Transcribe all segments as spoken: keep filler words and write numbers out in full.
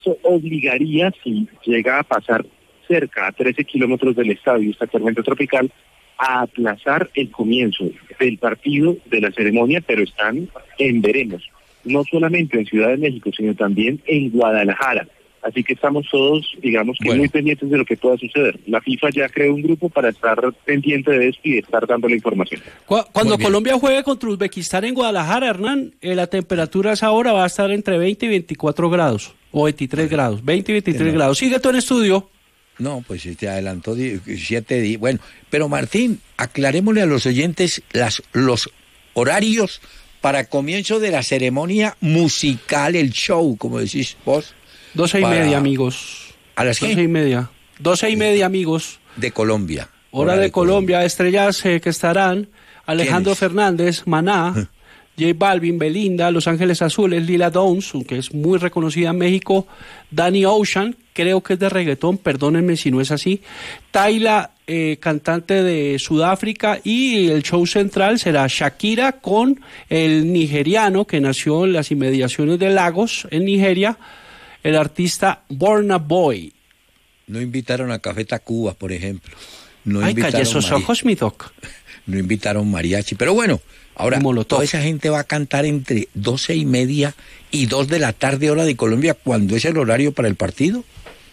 Eso obligaría, si llega a pasar cerca a trece kilómetros del estadio esta tormenta tropical, a aplazar el comienzo del partido, de la ceremonia, pero están en veremos, no solamente en Ciudad de México, sino también en Guadalajara. Así que estamos todos, digamos que bueno, muy pendientes de lo que pueda suceder. La FIFA ya creó un grupo para estar pendiente de esto y estar dando la información. Cuando Colombia juegue contra Uzbekistán en Guadalajara, Hernán, eh, la temperatura a esa hora va a estar entre veinte y veinticuatro grados, o veintitrés bueno, grados, veinte y veintitrés no. grados. ¿Sigue tú en estudio? No, pues te adelantó siete días. Bueno, pero Martín, aclarémosle a los oyentes las, los horarios para comienzo de la ceremonia musical, el show, como decís vos. Doce y para... media, amigos. ¿A las qué? Doce y media. Doce y media, amigos. De Colombia. Hora, Hora de, de Colombia. Colombia. Estrellas eh, que estarán: Alejandro Fernández, Maná, J Balvin, Belinda, Los Ángeles Azules, Lila Downs, que es muy reconocida en México, Danny Ocean, creo que es de reggaetón, perdónenme si no es así, Tyla, eh, cantante de Sudáfrica, y el show central será Shakira con el nigeriano que nació en las inmediaciones de Lagos, en Nigeria, el artista Burna Boy. No invitaron a Café Tacuba, por ejemplo. No Ay, calla esos mari... ojos, mi doc. No invitaron mariachi, pero bueno, ahora toda esa gente va a cantar entre doce y media y dos de la tarde, hora de Colombia, ¿cuándo es el horario para el partido?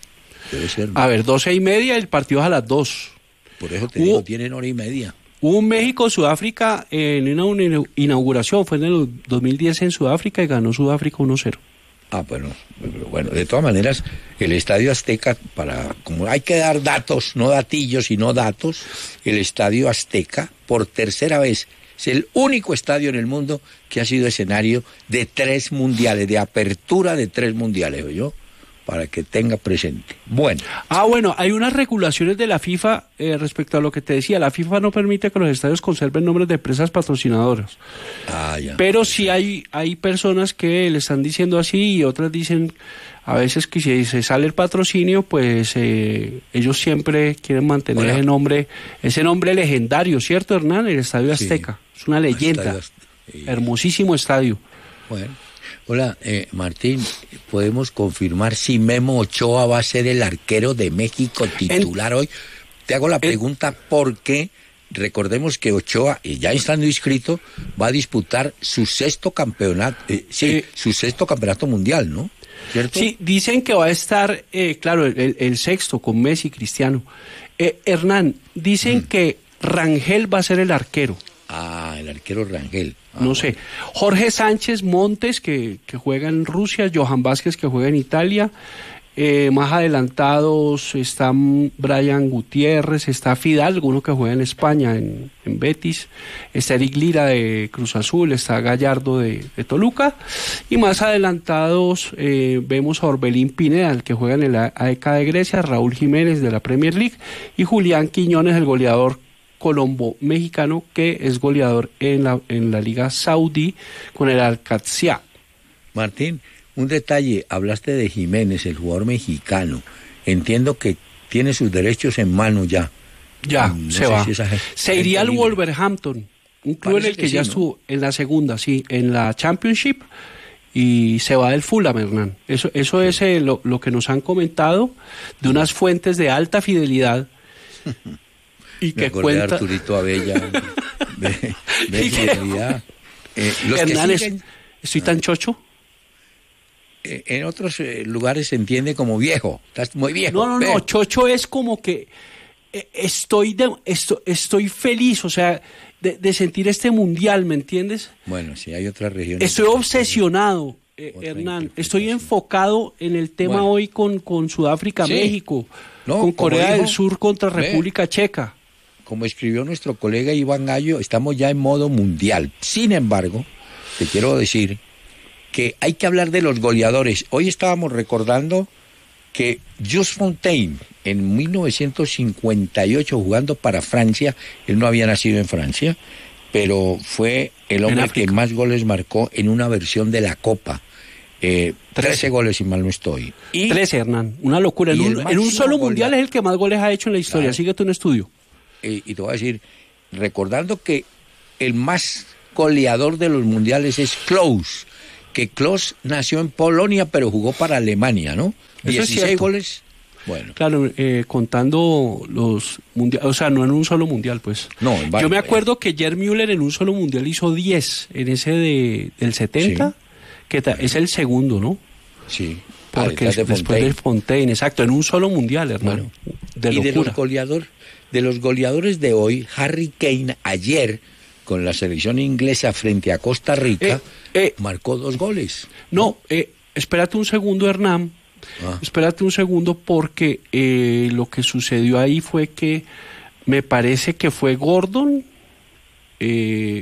Debe ser, ¿no? A ver, doce y media, el partido es a las dos. Por eso te uh, digo, tienen hora y media. Hubo un México-Sudáfrica en una inauguración, fue en el dos mil diez en Sudáfrica y ganó Sudáfrica uno cero. Ah, bueno, bueno, de todas maneras, el Estadio Azteca, para como hay que dar datos, no datillos, sino datos, el Estadio Azteca, por tercera vez, es el único estadio en el mundo que ha sido escenario de tres mundiales, de apertura de tres mundiales, ¿oyó? Para que tenga presente. Bueno. Ah, bueno, hay unas regulaciones de la FIFA eh, respecto a lo que te decía. La FIFA no permite que los estadios conserven nombres de empresas patrocinadoras. Ah, ya. Pero sí hay, hay personas que le están diciendo así y otras dicen a veces que si se sale el patrocinio, pues eh, ellos siempre quieren mantener Hola. ese nombre, ese nombre legendario, ¿cierto, Hernán? El Estadio Azteca. Sí. Es una leyenda. Sí. Hermosísimo estadio. Bueno. Hola, eh, Martín, ¿podemos confirmar si Memo Ochoa va a ser el arquero de México titular en, hoy? Te hago la pregunta porque recordemos que Ochoa, ya estando inscrito, va a disputar su sexto campeonato, eh, sí, eh, su sexto campeonato mundial, ¿no? ¿Cierto? Sí, dicen que va a estar, eh, claro, el, el sexto con Messi, Cristiano. Eh, Hernán, dicen mm. que Rangel va a ser el arquero. Ah, el arquero Rangel. Ah, no sé. Jorge Sánchez Montes, que, que juega en Rusia, Johan Vázquez, que juega en Italia. Eh, más adelantados están Brian Gutiérrez, está Fidal, uno que juega en España, en, en Betis. Está Eric Lira de Cruz Azul, está Gallardo de, de Toluca. Y más adelantados eh, vemos a Orbelín Pineda, el que juega en el A E K de Grecia, Raúl Jiménez de la Premier League y Julián Quiñones, el goleador colombo mexicano que es goleador en la en la Liga Saudí con el Al-Qadsiya. Martín, un detalle, hablaste de Jiménez, el jugador mexicano. Entiendo que tiene sus derechos en mano ya. Ya, no se va. Si esa, se iría al Wolverhampton, un club en el que, que ya sí, estuvo ¿no? en la segunda, sí, en la Championship, y se va del Fulham, Hernán. Eso eso sí. es eh, lo, lo que nos han comentado de unas fuentes de alta fidelidad. Y que cuenta de Arturito Abella de, de fidelidad. Eh, los Hernán, que siguen, ¿estoy tan chocho? Eh, en otros eh, lugares se entiende como viejo. Estás muy viejo. No, no, no. Chocho es como que eh, estoy de, esto, estoy feliz, o sea, de, de sentir este mundial, ¿me entiendes? Bueno, sí, hay otras regiones. Estoy obsesionado, eh, Hernán. Estoy enfocado en el tema bueno. hoy con, con Sudáfrica, sí. México, no, con Corea dijo, del Sur contra República ve. Checa. Como escribió nuestro colega Iván Gallo, estamos ya en modo mundial. Sin embargo, te quiero decir que hay que hablar de los goleadores. Hoy estábamos recordando que Just Fontaine, en mil novecientos cincuenta y ocho, jugando para Francia, él no había nacido en Francia, pero fue el hombre que más goles marcó en una versión de la Copa. Eh, trece goles, si mal no estoy. Y, trece, Hernán. Una locura. En un, en un solo mundial es el que más goles ha hecho en la historia. Claro. Síguete un estudio. Eh, y te voy a decir, recordando que el más goleador de los mundiales es Klose, que Klose nació en Polonia, pero jugó para Alemania, ¿no? dieciséis goles. Bueno. Claro, eh, contando los mundiales, o sea, no en un solo mundial, pues. No, en varios, yo me acuerdo que Gerd Müller en un solo mundial hizo diez, en ese de, del setenta, sí. que ta, es el segundo, ¿no? Sí. Porque ah, de después Fontaine. de Fontaine, exacto, en un solo mundial, hermano. Bueno, de y de los, goleador, de los goleadores de hoy, Harry Kane ayer, con la selección inglesa frente a Costa Rica, eh, eh, marcó dos goles. No, eh, espérate un segundo, Hernán. Ah. Espérate un segundo porque eh, lo que sucedió ahí fue que me parece que fue Gordon, eh,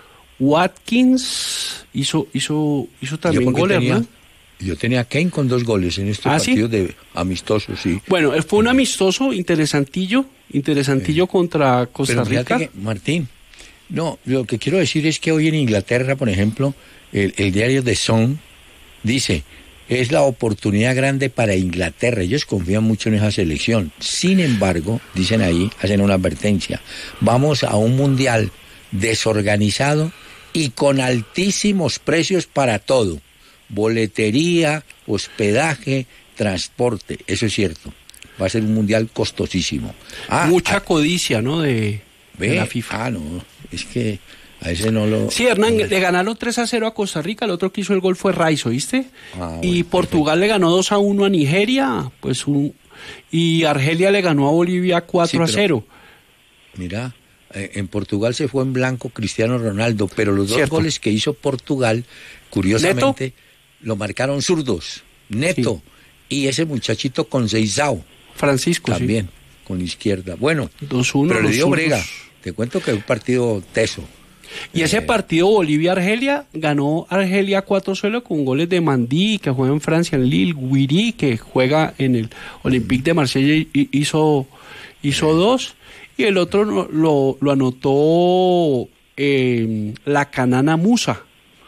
Watkins hizo hizo hizo también goles, ¿no? Yo tenía a Kane con dos goles en este ¿Ah, partido sí? de amistoso, sí. Bueno, fue un amistoso interesantillo, interesantillo eh, contra Costa Rica. Que, Martín, no, lo que quiero decir es que hoy en Inglaterra, por ejemplo, el, el diario The Sun dice, es la oportunidad grande para Inglaterra, ellos confían mucho en esa selección. Sin embargo, dicen ahí, hacen una advertencia, vamos a un mundial desorganizado y con altísimos precios para todo. Boletería, hospedaje, transporte, eso es cierto. Va a ser un mundial costosísimo. Ah, Mucha ah, codicia, ¿no? De, ¿ve? de la FIFA. Ah, no, es que a ese no lo... Sí, Hernán, no, le ganaron tres a cero a Costa Rica, el otro que hizo el gol fue Rice, ¿oíste? Ah, y bueno, Portugal perfecto. le ganó dos a uno a Nigeria, pues un... y Argelia le ganó a Bolivia cuatro a cero. Mira, eh, en Portugal se fue en blanco Cristiano Ronaldo, pero los dos ¿cierto? goles que hizo Portugal, curiosamente... ¿Neto? Lo marcaron zurdos, Neto, sí. y ese muchachito Conceição. Francisco, también, sí. con la izquierda. Bueno, dos uno, pero le dio zurdos. brega. Te cuento que es un partido teso. Y eh, ese partido Bolivia-Argelia, ganó Argelia cuatro cero con goles de Mandí, que juega en Francia, en Lille, Guiri, que juega en el Olympique de Marsella, hizo, hizo eh. dos, y el otro lo, lo, lo anotó eh, la Canana Musa.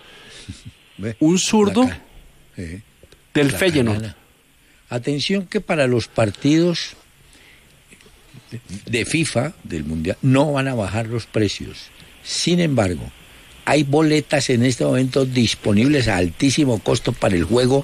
Un zurdo eh, del Feyenoord. Atención que para los partidos de FIFA, del Mundial, no van a bajar los precios. Sin embargo, hay boletas en este momento disponibles a altísimo costo para el juego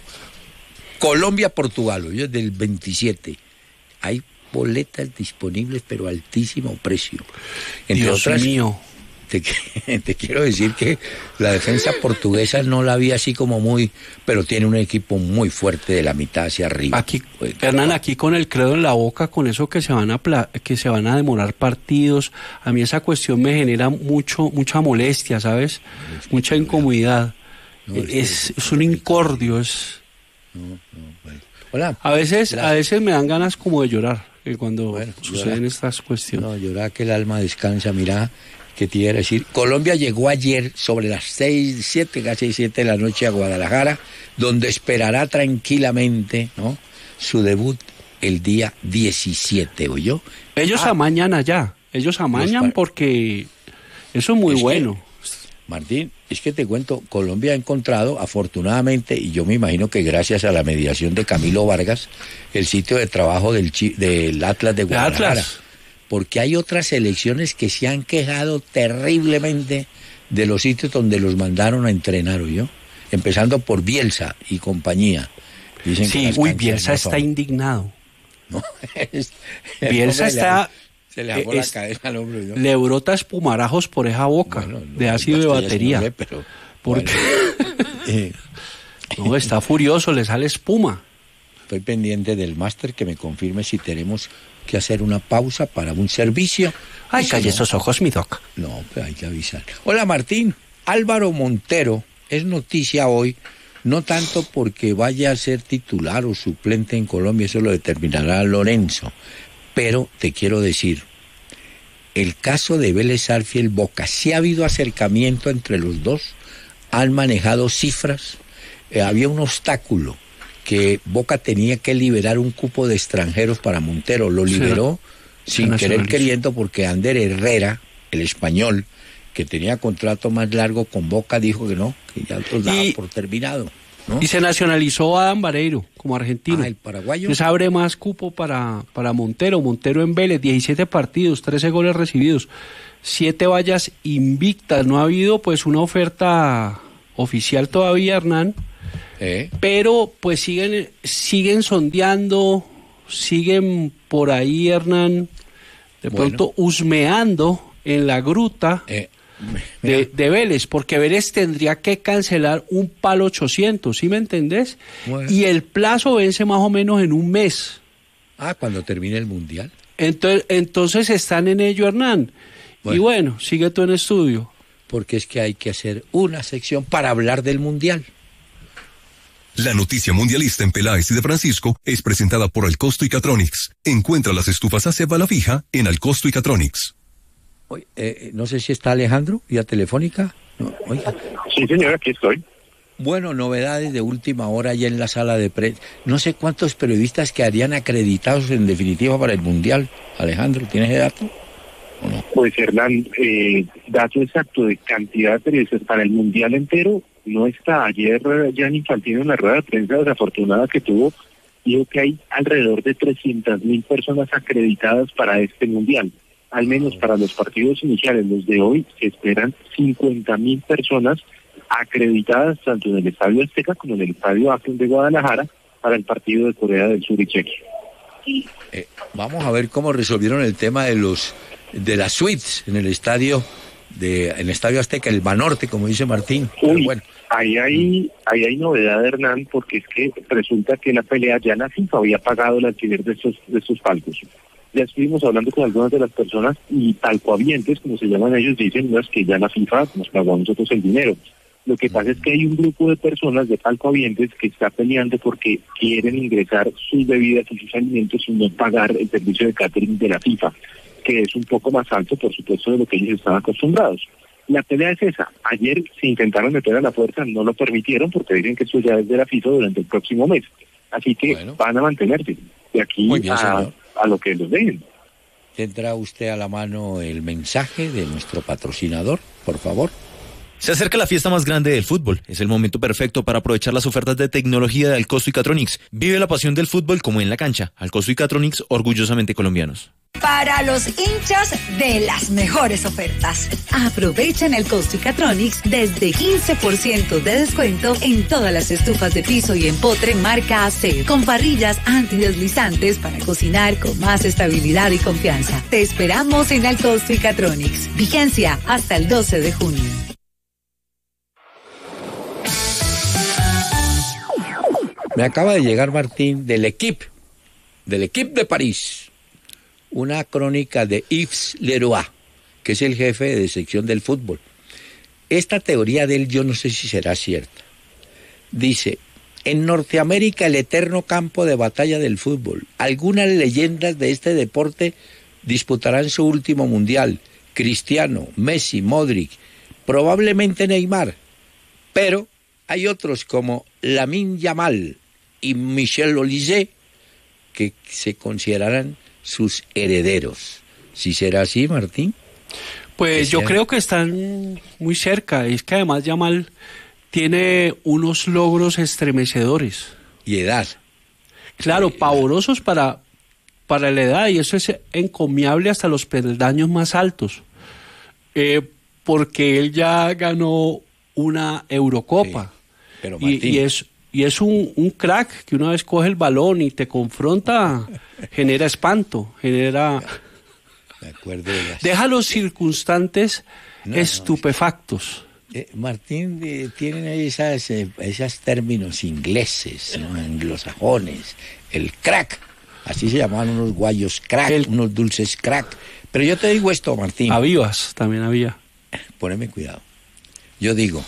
Colombia-Portugal, ¿oyes? Del veintisiete. Hay boletas disponibles, pero a altísimo precio. Entre Dios otras, mío. Te, te quiero decir que la defensa portuguesa no la vi así como muy, pero tiene un equipo muy fuerte de la mitad hacia arriba. Aquí, Hernán, aquí con el credo en la boca, con eso que se van a que se van a demorar partidos, a mí esa cuestión me genera mucho mucha molestia, ¿sabes? Mucha incomodidad. No, es, es, es un incordio, es. No, no, bueno. Hola. A veces, la... a veces me dan ganas como de llorar eh, cuando bueno, suceden llorar. estas cuestiones. No, llorar que el alma descansa, mira. Que te iba a decir, Colombia llegó ayer sobre las seis, siete, casi siete de la noche a Guadalajara, donde esperará tranquilamente, ¿no?, su debut el día diecisiete, ¿oyó? Ellos ah, amañan allá, ellos amañan par... porque eso es muy es bueno. Que, Martín, es que te cuento, Colombia ha encontrado, afortunadamente, y yo me imagino que gracias a la mediación de Camilo Vargas, el sitio de trabajo del, del Atlas de Guadalajara. Atlas. Porque hay otras selecciones que se han quejado terriblemente de los sitios donde los mandaron a entrenar, ¿oyó? Empezando por Bielsa y compañía. Dicen sí, que uy, Bielsa no está son... indignado. No, es, Bielsa está... Se le bajó la cabeza al hombro, ¿no? Le brota espumarajos por esa boca, bueno, no, de ácido de batería. No sé, pero, porque... Bueno. No, está furioso, le sale espuma. Estoy pendiente del máster que me confirme si tenemos que hacer una pausa para un servicio. Ay, calle no, esos ojos, mi doc. No, pero hay que avisar. Hola, Martín. Álvaro Montero es noticia hoy, no tanto porque vaya a ser titular o suplente en Colombia, eso lo determinará Lorenzo, pero te quiero decir, el caso de Vélez Sarsfield Boca, sí ha habido acercamiento entre los dos, han manejado cifras, eh, había un obstáculo, que Boca tenía que liberar un cupo de extranjeros para Montero, lo liberó sí, sin querer queriendo porque Ander Herrera, el español, que tenía contrato más largo con Boca, dijo que no, que ya los daba y, por terminado, ¿no? Y se nacionalizó a Adam Vareiro como argentino. Ah, el paraguayo. Les abre más cupo para, para Montero, Montero en Vélez, diecisiete partidos, trece goles recibidos, siete vallas invictas, no ha habido pues una oferta oficial todavía, Hernán, ¿Eh? pero pues siguen, siguen sondeando, siguen por ahí, Hernán, de Bueno. pronto husmeando en la gruta Eh, de, de Vélez, porque Vélez tendría que cancelar un palo ochocientos, ¿sí me entendés? Bueno. Y el plazo vence más o menos en un mes. Ah, cuando termine el Mundial. Entonces, entonces están en ello, Hernán. Bueno. Y bueno, sigue tú en estudio. Porque es que hay que hacer una sección para hablar del Mundial. La noticia mundialista en Peláez y de Francisco es presentada por Alcosto y Catronics. Encuentra las estufas a cébala fija en Alcosto y Catronics. Oye, eh, no sé si está Alejandro, vía telefónica. No, oiga. Sí, señora, aquí estoy. Bueno, novedades de última hora ya en la sala de prensa. No sé cuántos periodistas quedarían acreditados en definitiva para el Mundial. Alejandro, ¿tienes ese dato o no? Pues Hernán, eh, dato exacto de cantidad de periodistas para el Mundial entero no está. Ayer Gianni Infantino en la rueda de prensa desafortunada que tuvo, dijo que hay alrededor de trescientas mil personas acreditadas para este Mundial. Al menos para los partidos iniciales, los de hoy, se esperan cincuenta mil personas acreditadas tanto en el Estadio Azteca como en el Estadio Akron de Guadalajara para el partido de Corea del Sur y Chequia. Eh, vamos a ver cómo resolvieron el tema de los de las suites en el estadio de en el Estadio Azteca, el Banorte, como dice Martín. Pero Uy, bueno, ahí hay, ahí hay novedad, Hernán, porque es que resulta que la pelea ya la FIFA había pagado el alquiler de estos, de estos palcos. Ya estuvimos hablando con algunas de las personas y palcohabientes, como se llaman ellos, dicen no es que ya la FIFA nos pagó a nosotros el dinero. Lo que pasa es que hay un grupo de personas de palcohabientes que está peleando porque quieren ingresar sus bebidas y sus alimentos y no pagar el servicio de catering de la FIFA, que es un poco más alto, por supuesto, de lo que ellos están acostumbrados. La pelea es esa. Ayer se intentaron meter a la fuerza, no lo permitieron porque dicen que esto ya es de la FIFA durante el próximo mes. Así que Bueno. van a mantenerse de aquí Muy bien, a, señor. a lo que los dejen. ¿Tendrá usted a la mano el mensaje de nuestro patrocinador, por favor? Se acerca la fiesta más grande del fútbol. Es el momento perfecto para aprovechar las ofertas de tecnología de Alcosto y Catronics. Vive la pasión del fútbol como en la cancha. Alcosto y Catronics, orgullosamente colombianos. Para los hinchas de las mejores ofertas. Aprovechen el Costo y Catronics desde quince por ciento de descuento en todas las estufas de piso y empotre marca A C, con parrillas antideslizantes para cocinar con más estabilidad y confianza. Te esperamos en el Costo y Catronics. Vigencia hasta el doce de junio. Me acaba de llegar, Martín, del Equipe, del Equipe de París, una crónica de Yves Leroy, que es el jefe de sección del fútbol. Esta teoría de él yo no sé si será cierta. Dice, en Norteamérica el eterno campo de batalla del fútbol. Algunas leyendas de este deporte disputarán su último mundial. Cristiano, Messi, Modric, probablemente Neymar. Pero hay otros como Lamine Yamal y Michel Olise que se considerarán sus herederos. ¿Sí será así, Martín? Pues yo sea- creo que están muy cerca. Es que además Yamal tiene unos logros estremecedores. Y edad. Claro, pavorosos para, para la edad, y eso es encomiable hasta los peldaños más altos. Eh, porque él ya ganó una Eurocopa. Sí, pero y, Martín, y es y es un, un crack que una vez coge el balón y te confronta, genera espanto, genera... me acuerdo de las... Deja a los circunstantes No, no, estupefactos. Eh, Martín, eh, tienen esas, eh, esos términos ingleses, ¿no? Anglosajones, el crack, así se llamaban unos guayos crack, El- unos dulces crack. Pero yo te digo esto, Martín, Avivas también había. poneme cuidado. Yo digo,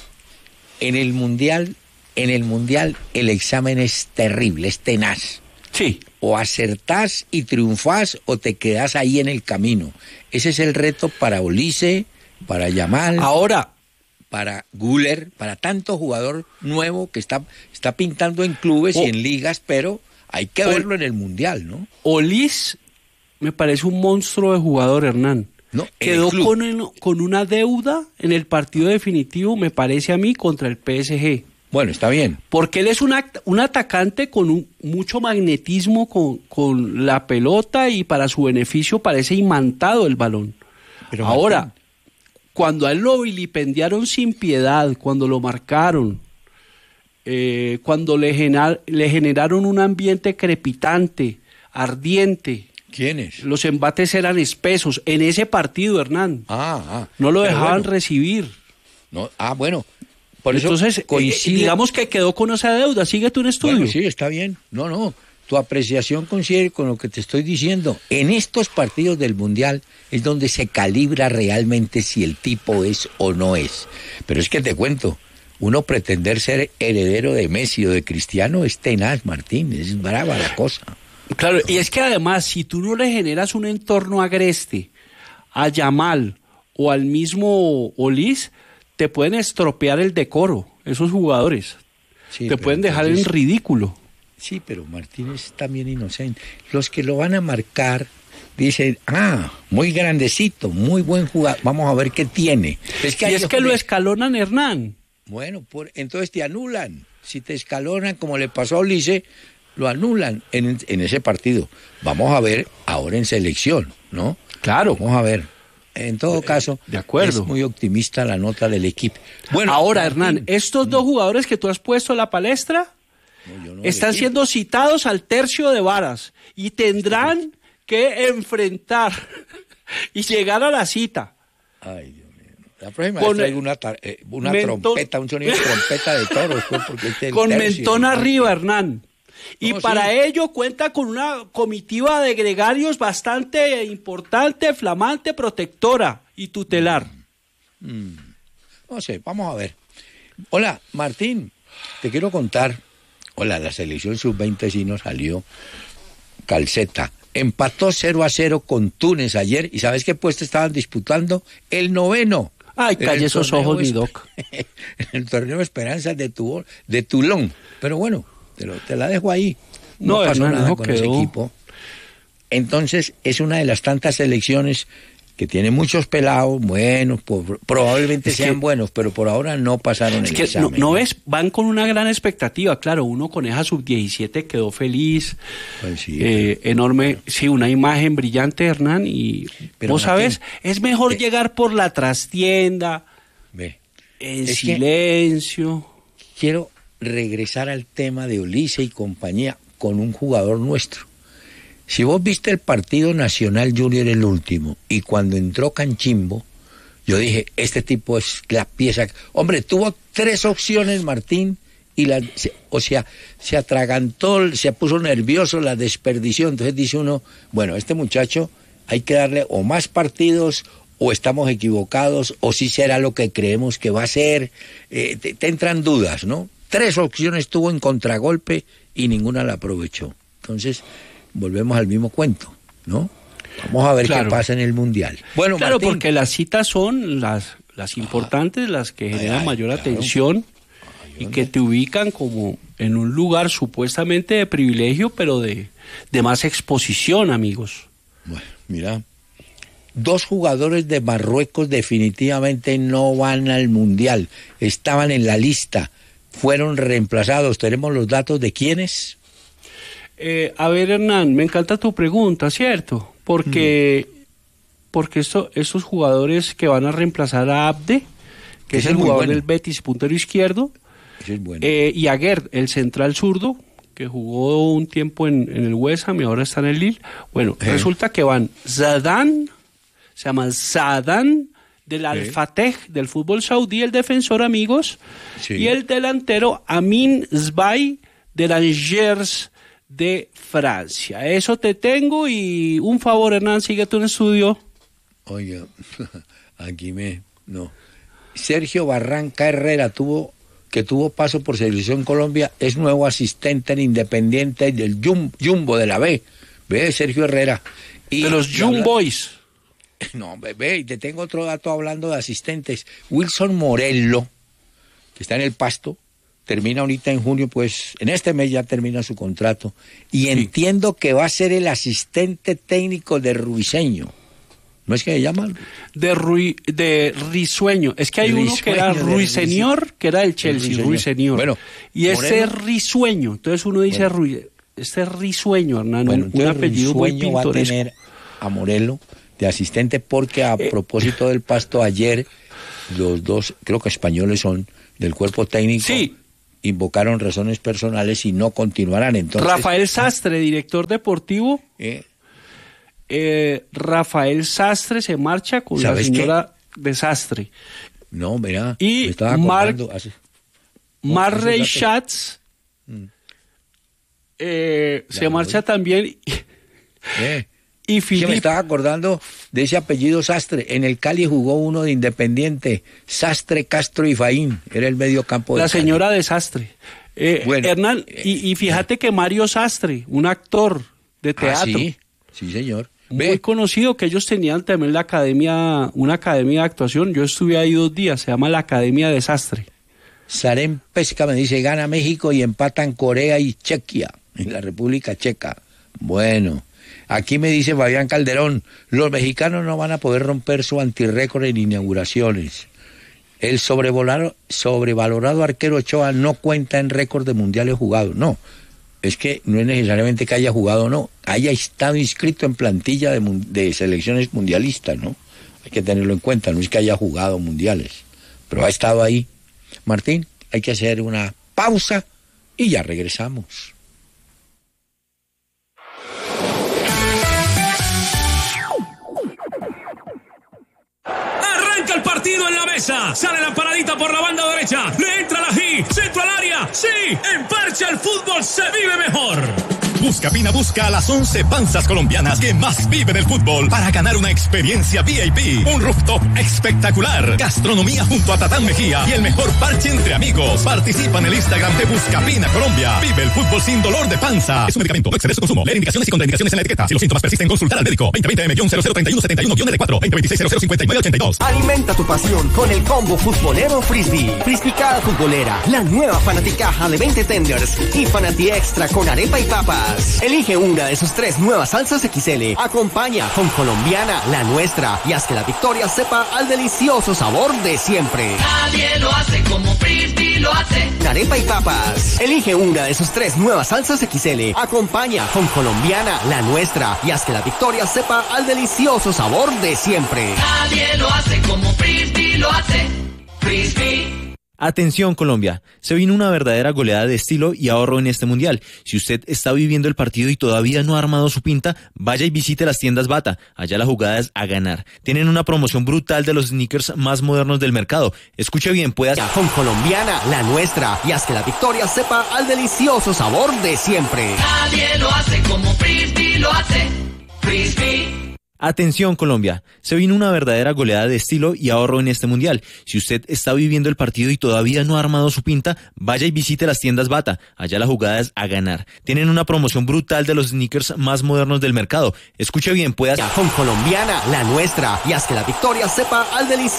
en el mundial, en el mundial el examen es terrible, es tenaz. Sí. O acertás y triunfás o te quedás ahí en el camino. Ese es el reto para Olise, para Yamal, Ahora, para Güler, para tanto jugador nuevo que está, está pintando en clubes O- y en ligas, pero hay que O- verlo en el mundial, ¿no? Olis me parece un monstruo de jugador, Hernán. No, en Quedó el club. con, un- con una deuda en el partido definitivo, me parece a mí, contra el P S G. Bueno, está bien. Porque él es un, act- un atacante con un, mucho magnetismo con, con la pelota y para su beneficio parece imantado el balón. Pero Ahora, Martín, cuando a él lo vilipendiaron sin piedad, cuando lo marcaron, eh, cuando le, genar, le generaron un ambiente crepitante, ardiente. ¿Quiénes? Los embates eran espesos. En ese partido, Hernán. Ah, ah. No lo dejaban bueno, recibir. No, ah, bueno. Por Entonces, eso coincide. eh, digamos que quedó con esa deuda. Sigue tú un estudio. Bueno, sí, está bien. No, no. Tu apreciación coincide con lo que te estoy diciendo. En estos partidos del Mundial es donde se calibra realmente si el tipo es o no es. Pero es que te cuento, uno pretender ser heredero de Messi o de Cristiano es tenaz, Martín. Es brava la cosa. Claro, y es que además, si tú no le generas un entorno agreste a Yamal o al mismo Olís, te pueden estropear el decoro, esos jugadores. Sí, te pueden dejar entonces, en ridículo. Sí, pero Martín es también inocente. Los que lo van a marcar dicen, ah, muy grandecito, muy buen jugador, vamos a ver qué tiene. Es que, y es que lo escalonan, Hernán. Bueno, por, entonces te anulan. Si te escalonan, como le pasó a Ulises, lo anulan en, en ese partido. Vamos a ver ahora en selección, ¿no? Claro. Vamos a ver. En todo caso, de acuerdo. Es muy optimista la nota del equipo. Bueno, ahora, Martín, Hernán, estos dos jugadores que tú has puesto en la palestra no, yo no están elegí. siendo citados al tercio de varas y tendrán que enfrentar y llegar a la cita. Ay, Dios mío. La próxima con vez traigo una, eh, una mentón, trompeta, un sonido de trompeta de toros. Pues, porque este con tercio, mentón ¿no? arriba, Hernán. Y no, para sí. ello cuenta con una comitiva de gregarios bastante importante, flamante, protectora y tutelar. Mm. No sé, vamos a ver. Hola, Martín, te quiero contar. Hola, la selección sub veinte sí nos salió calceta. Empató cero a cero con Túnez ayer. ¿Y sabes qué puesto estaban disputando? El noveno. Ay, calle esos ojos, mi doc. En el torneo Esperanzas de, tu, de Toulon. Pero bueno, te, lo, te la dejo ahí. No, no pasó Hernán, nada no con quedó. Ese equipo. Entonces, es una de las tantas selecciones que tiene muchos pelados buenos, por, probablemente es sean que, buenos, pero por ahora no pasaron es el que examen. No, no ves, van con una gran expectativa, claro, uno con esa sub diecisiete quedó feliz, pues sí, eh, pero, enorme, pero, sí, una imagen brillante, Hernán, y pero vos Martín, sabes, es mejor ve, llegar por la trastienda, ve, en silencio. Quiero regresar al tema de Ulises y compañía con un jugador nuestro. Si vos viste el partido Nacional Junior el último, y cuando entró Canchimbo, yo dije, este tipo es la pieza. Hombre, tuvo tres opciones, Martín, y la, o sea, se atragantó, se puso nervioso, la desperdició. Entonces dice uno, bueno, este muchacho hay que darle o más partidos, o estamos equivocados, o si será lo que creemos que va a ser. Eh, te, te entran dudas, ¿no? Tres opciones tuvo en contragolpe y ninguna la aprovechó. Entonces, volvemos al mismo cuento, ¿no? Vamos a ver claro. qué pasa en el Mundial. Bueno, claro, Martín, porque las citas son las, las importantes, ah, las que generan ay, mayor claro. atención ay, y que te ubican como en un lugar supuestamente de privilegio, pero de, de más exposición, amigos. Bueno, mira, dos jugadores de Marruecos definitivamente no van al Mundial. Estaban en la lista, fueron reemplazados. ¿Tenemos los datos de quiénes? Eh, a ver, Hernán, me encanta tu pregunta, ¿cierto? Porque, mm. porque esto, estos jugadores que van a reemplazar a Abde, que es, es el jugador bueno. del Betis, puntero izquierdo, es bueno. eh, y a Gerd, el central zurdo, que jugó un tiempo en, en el West Ham y ahora está en el Lille. Bueno, eh. resulta que van Zidane, se llama Zidane, del Al Fateh, del fútbol saudí, el defensor, amigos, sí. y el delantero Amin Zbay, del Angers de Francia. Eso te tengo y un favor, Hernán, síguete un estudio. Oye, aquí me... no. Sergio Barranca Herrera, tuvo que tuvo paso por Selección Colombia, es nuevo asistente en Independiente del Jum, Jumbo de la B. Ve, Sergio Herrera. Y de los Jumbo Boys. No, ve, y te tengo otro dato hablando de asistentes. Wilson Morello, que está en el Pasto, termina ahorita en junio, pues en este mes ya termina su contrato. Y sí. entiendo que va a ser el asistente técnico de Ruiseño. ¿No es que se llama? De, Rui, de Risueño. Es que hay Risueño, uno que era Ruiseñor, que era el Chelsea, Ruiseñor. Bueno, y este es Risueño. Entonces uno dice, bueno. Rui, este es Risueño, Hernán, bueno, un apellido muy pintoresco. Va a tener a Morelo de asistente, porque a eh. propósito del Pasto ayer, los dos, creo que españoles son, del cuerpo técnico, sí, invocaron razones personales y no continuarán. Entonces, Rafael Sastre, director deportivo, eh. Eh, Rafael Sastre se marcha con la señora qué? de Sastre. No, mira, y me estaba acordando hace... Marley Schatz mm. eh, se marcha voy. también. Eh. Y Filip... me estaba acordando de ese apellido Sastre. En el Cali jugó uno de Independiente, Sastre Castro y Faín, era el medio campo de la señora de Sastre. Eh, bueno, Hernán, eh, y, y fíjate eh. que Mario Sastre, un actor de teatro. Ah, sí, sí señor. Muy Ve. conocido, que ellos tenían también la academia, una academia de actuación. Yo estuve ahí dos días, se llama la Academia de Sastre. Sarén Pesca me dice, gana México y empatan Corea y Chequia, en la República Checa. Bueno, aquí me dice Fabián Calderón, los mexicanos no van a poder romper su antirrécord en inauguraciones. El sobrevalorado, sobrevalorado arquero Ochoa no cuenta en récord de mundiales jugados. No, es que no es necesariamente que haya jugado o no, haya estado inscrito en plantilla de, de selecciones mundialistas, ¿no? Hay que tenerlo en cuenta, no es que haya jugado mundiales, pero ha estado ahí. Martín, hay que hacer una pausa y ya regresamos. Arranca el partido en la mesa, sale la paradita por la banda derecha, le entra la G, centro al área, sí, en Parcha el fútbol se vive mejor. Buscapina busca a las once panzas colombianas que más viven el fútbol para ganar una experiencia V I P, un rooftop espectacular, gastronomía junto a Tatán Mejía y el mejor parche entre amigos. Participa en el Instagram de Buscapina Colombia. Vive el fútbol sin dolor de panza. Es un medicamento, no excede su consumo. Leer indicaciones y contraindicaciones en la etiqueta. Si los síntomas persisten, consultar al médico. veinte veinte M cero cero treinta y uno setenta y uno D cuatro, veinte veintiséis cero cero cincuenta y nueve ochenta y dos. Alimenta tu pasión con el combo futbolero Frisbee. Frisbicada futbolera, la nueva fanaticaja de veinte tenders y fanati extra con arepa y papas. Elige una de sus tres nuevas salsas X L. Acompaña con colombiana, la nuestra, y haz que la victoria sepa al delicioso sabor de siempre. Nadie lo hace como Frisbee lo hace. Arepa y papas. Elige una de sus tres nuevas salsas X L. Acompaña con colombiana, la nuestra, y haz que la victoria sepa al delicioso sabor de siempre. Nadie lo hace como Frisbee lo hace. Frisbee. Atención Colombia, se vino una verdadera goleada de estilo y ahorro en este mundial. Si usted está viviendo el partido y todavía no ha armado su pinta, vaya y visite las tiendas Bata, allá la jugada es a ganar. Tienen una promoción brutal de los sneakers más modernos del mercado. Escuche bien, puedas... Con colombiana, la nuestra, y haz que la victoria sepa al delicioso sabor de siempre. Nadie lo hace como Frisbee lo hace. Frisbee. Atención Colombia, se vino una verdadera goleada de estilo y ahorro en este mundial. Si usted está viviendo el partido y todavía no ha armado su pinta, vaya y visite las tiendas Bata, allá la jugada es a ganar. Tienen una promoción brutal de los sneakers más modernos del mercado. Escuche bien, puedas... Con colombiana, la nuestra, y haz que la victoria sepa al delicioso